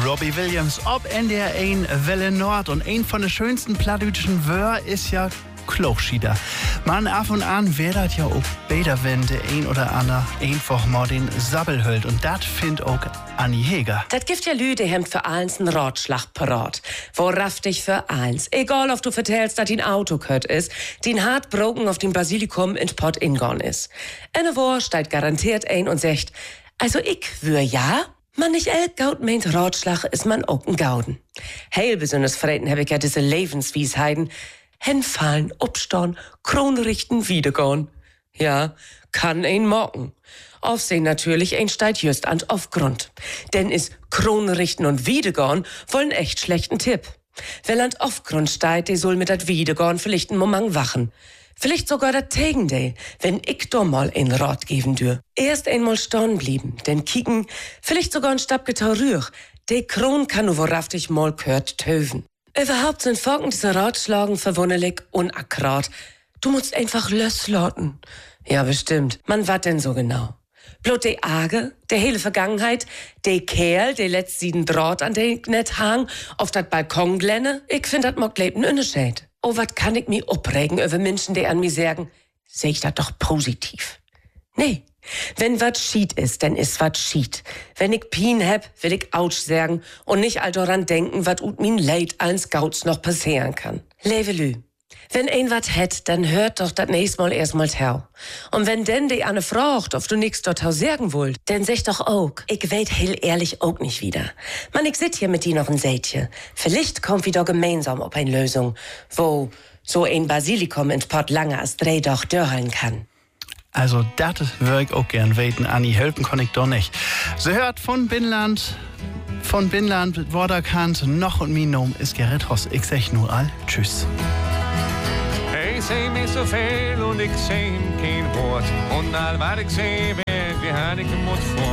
Robbie Williams ob NDR1 Welle Nord. Und ein von den schönsten plattdütschen Wör ist ja Klochschieder. Man ab und an wird ja auch besser, wenn der ein oder andere einfach mal den Sabbel hält. Und das findet auch Anni Heger. Das gibt ja Lüde hemmt für eins einen Ratschlag parat. Worauf dich für eins. Egal, ob du vertellst, dass dein Auto kört ist, den hart broken auf dem Basilikum in Pott ingon ist. Eine Woche steigt garantiert ein und sagt, also ich wür ja, man nicht elk Gaut meint Ratschlag ist man auch ein Gauden. Heil besonders Freten hab ich ja diese Lebenswiesheiten. Hinfallen, upstauen, Kronrichten, wiedergorn. Ja, kann ein mocken. Aufsehen natürlich ein steigt just an Aufgrund. Denn is Kronrichten und wiedergorn wollen echt schlechten Tipp. Wer an Aufgrund steigt, der soll mit dat wiedergorn vielleicht einen Moment wachen. Vielleicht sogar dat Tegendale, wenn ich doch mal ein Rat geben dür. Erst einmal stehen blieben, denn kicken, vielleicht sogar ein Stabgetau rühr. De Kron kann nur worauf dich mal gehört töven. Überhaupt sind Folgen dieser Ratschlagen verwunderlich unakkurat. Du musst einfach loslassen. Ja, bestimmt. Man wat denn so genau? Blut de Arge, der hele Vergangenheit, de Kerl, der letzt sieden Draht an den net hang, auf dat Balkon glenne, ich find dat mock leben Unterschied. Oh, wat kann ich mi opregen über Menschen, die an mi sagen, seh ich dat doch positiv. Nee. Wenn wat schied ist, dann ist wat schied. Wenn ich Pien heb, will ich Autsch sagen und nicht all daran denken, wat ut min Leid als Gauts noch passieren kann. Levelü. Wenn ein wat het, dann hört doch dat nächst Mal erstmal tau. Und wenn denn die Anne fragt, ob du nix dort tau sagen wollt, dann sag doch auch, ich weet heel ehrlich auch nicht wieder. Man, ich sit hier mit die noch ein Sätje. Vielleicht kommt wieder gemeinsam ob ein Lösung, wo so ein Basilikum in Pott lange als Dreh doch dörreln kann. Also, das würde ich auch gern weten, Anni. Helfen kann ich doch nicht. Sie hört von Binnland, Worderkant, noch und mein Name ist Gerrit Hoss. Ich sag nur all Tschüss. Hij zei me zoveel en ik zei hem geen woord. En al wat ik zei werd, die had ik hem moet voor.